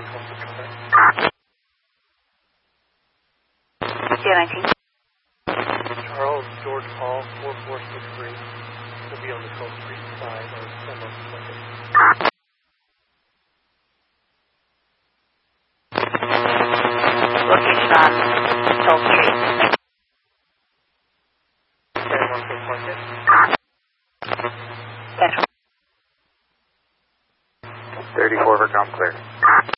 19. Charles George Hall, 4463. Will be on the 12th Street side of Summer Second. Location on 12th Street. San Marcos Market. Central. 34 for com clear.